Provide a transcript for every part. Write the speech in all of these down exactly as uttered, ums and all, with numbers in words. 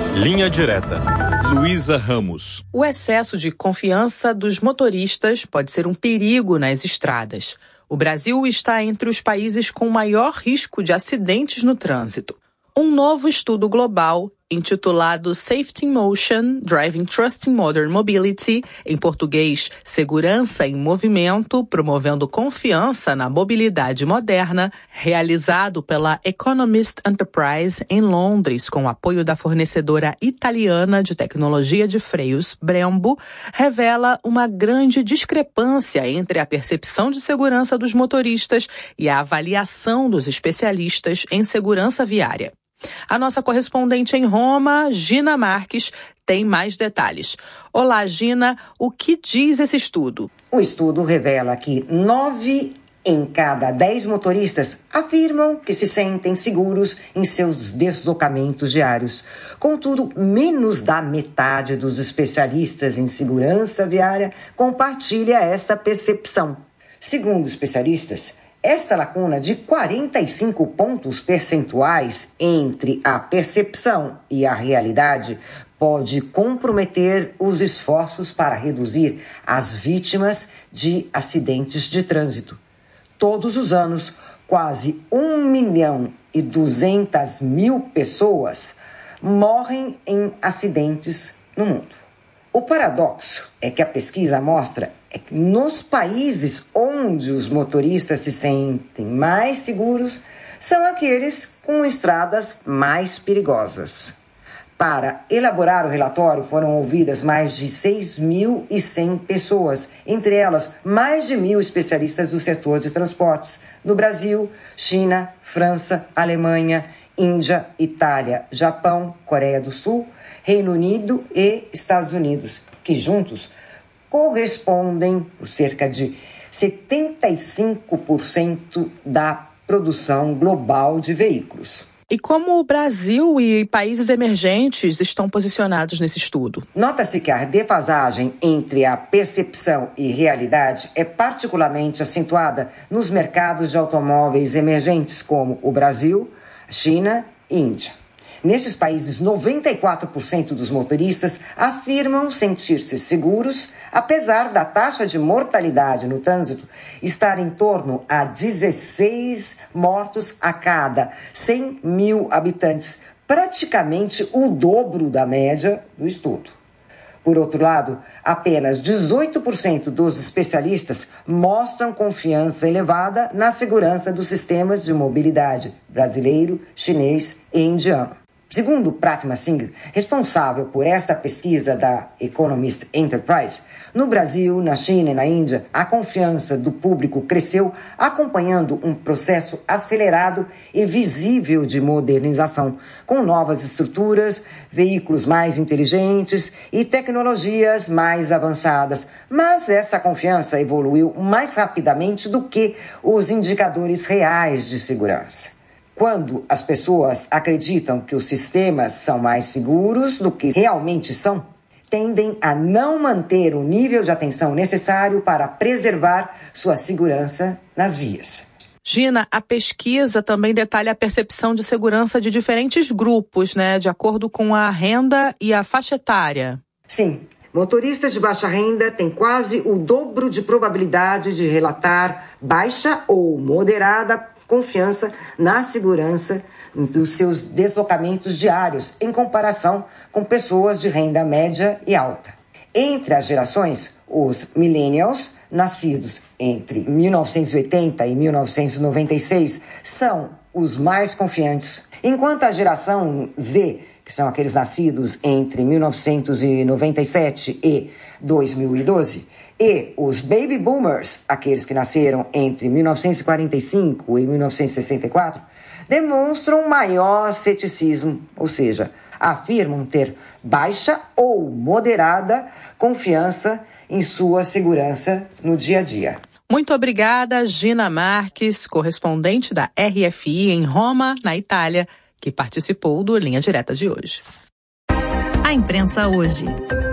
Linha Direta. Luísa Ramos. O excesso de confiança dos motoristas pode ser um perigo nas estradas. O Brasil está entre os países com maior risco de acidentes no trânsito. Um novo estudo global, intitulado Safety in Motion, Driving Trust in Modern Mobility, em português, Segurança em Movimento, promovendo confiança na mobilidade moderna, realizado pela Economist Enterprise em Londres, com o apoio da fornecedora italiana de tecnologia de freios Brembo, revela uma grande discrepância entre a percepção de segurança dos motoristas e a avaliação dos especialistas em segurança viária. A nossa correspondente em Roma, Gina Marques, tem mais detalhes. Olá, Gina, o que diz esse estudo? O estudo revela que nove em cada dez motoristas afirmam que se sentem seguros em seus deslocamentos diários. Contudo, menos da metade dos especialistas em segurança viária compartilha essa percepção. Segundo especialistas, esta lacuna de quarenta e cinco pontos percentuais entre a percepção e a realidade pode comprometer os esforços para reduzir as vítimas de acidentes de trânsito. Todos os anos, quase um milhão e duzentas mil pessoas morrem em acidentes no mundo. O paradoxo é que a pesquisa mostra é que nos países onde os motoristas se sentem mais seguros são aqueles com estradas mais perigosas. Para elaborar o relatório foram ouvidas mais de seis mil e cem pessoas, entre elas mais de mil especialistas do setor de transportes, no Brasil, China, França, Alemanha, Índia, Itália, Japão, Coreia do Sul, Reino Unido e Estados Unidos, que juntos correspondem por cerca de setenta e cinco por cento da produção global de veículos. E como o Brasil e países emergentes estão posicionados nesse estudo? Nota-se que a defasagem entre a percepção e realidade é particularmente acentuada nos mercados de automóveis emergentes, como o Brasil, China e Índia. Nestes países, noventa e quatro por cento dos motoristas afirmam sentir-se seguros, apesar da taxa de mortalidade no trânsito estar em torno a dezesseis mortos a cada cem mil habitantes, praticamente o dobro da média do estudo. Por outro lado, apenas dezoito por cento dos especialistas mostram confiança elevada na segurança dos sistemas de mobilidade brasileiro, chinês e indiano. Segundo Pratma Singh, responsável por esta pesquisa da Economist Enterprise, no Brasil, na China e na Índia, a confiança do público cresceu, acompanhando um processo acelerado e visível de modernização, com novas estruturas, veículos mais inteligentes e tecnologias mais avançadas. Mas essa confiança evoluiu mais rapidamente do que os indicadores reais de segurança. Quando as pessoas acreditam que os sistemas são mais seguros do que realmente são, tendem a não manter o nível de atenção necessário para preservar sua segurança nas vias. Gina, a pesquisa também detalha a percepção de segurança de diferentes grupos, né, de acordo com a renda e a faixa etária. Sim. Motoristas de baixa renda têm quase o dobro de probabilidade de relatar baixa ou moderada confiança na segurança dos seus deslocamentos diários, em comparação com pessoas de renda média e alta. Entre as gerações, os millennials, nascidos entre mil novecentos e oitenta e mil novecentos e noventa e seis, são os mais confiantes, enquanto a geração Z, que são aqueles nascidos entre mil novecentos e noventa e sete e dois mil e doze, e os baby boomers, aqueles que nasceram entre mil novecentos e quarenta e cinco e mil novecentos e sessenta e quatro, demonstram maior ceticismo, ou seja, afirmam ter baixa ou moderada confiança em sua segurança no dia a dia. Muito obrigada, Gina Marques, correspondente da R F I em Roma, na Itália, que participou do Linha Direta de hoje. A imprensa hoje.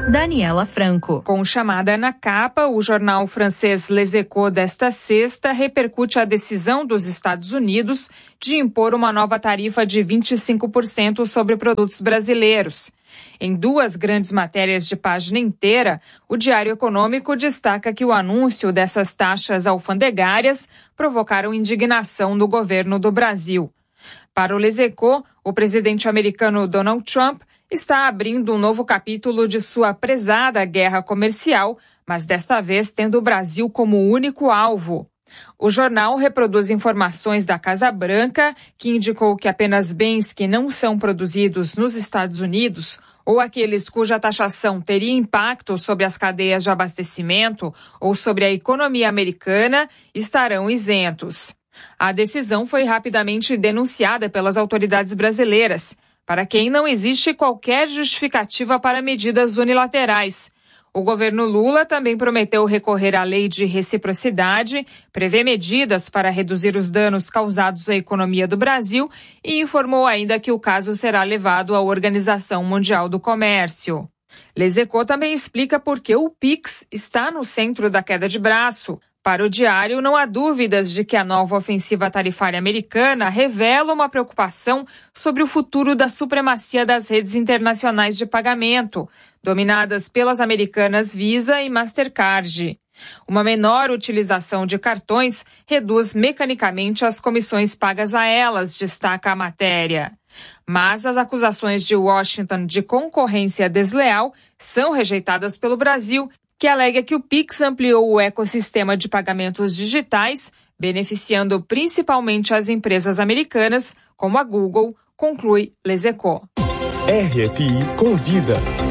Daniela Franco. Com chamada na capa, o jornal francês Les Echos desta sexta repercute a decisão dos Estados Unidos de impor uma nova tarifa de vinte e cinco por cento sobre produtos brasileiros. Em duas grandes matérias de página inteira, o Diário Econômico destaca que o anúncio dessas taxas alfandegárias provocaram indignação no governo do Brasil. Para o Les Echos, o presidente americano Donald Trump está abrindo um novo capítulo de sua prezada guerra comercial, mas desta vez tendo o Brasil como único alvo. O jornal reproduz informações da Casa Branca, que indicou que apenas bens que não são produzidos nos Estados Unidos ou aqueles cuja taxação teria impacto sobre as cadeias de abastecimento ou sobre a economia americana estarão isentos. A decisão foi rapidamente denunciada pelas autoridades brasileiras, para quem não existe qualquer justificativa para medidas unilaterais. O governo Lula também prometeu recorrer à lei de reciprocidade, prever medidas para reduzir os danos causados à economia do Brasil e informou ainda que o caso será levado à Organização Mundial do Comércio. Les Echos também explica por que o Pix está no centro da queda de braço. Para o Diário, não há dúvidas de que a nova ofensiva tarifária americana revela uma preocupação sobre o futuro da supremacia das redes internacionais de pagamento, dominadas pelas americanas Visa e Mastercard. Uma menor utilização de cartões reduz mecanicamente as comissões pagas a elas, destaca a matéria. Mas as acusações de Washington de concorrência desleal são rejeitadas pelo Brasil, que alega que o Pix ampliou o ecossistema de pagamentos digitais, beneficiando principalmente as empresas americanas, como a Google, conclui Les Echos. R F I Convida.